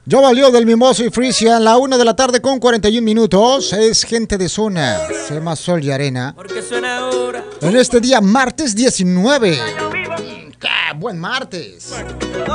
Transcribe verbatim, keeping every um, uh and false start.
Yo valió del Mimoso y Frisia, la una de la tarde con cuarenta y un minutos. Es gente de zona, se llama Sol y Arena. En este día, martes diecinueve. ¡Qué buen martes!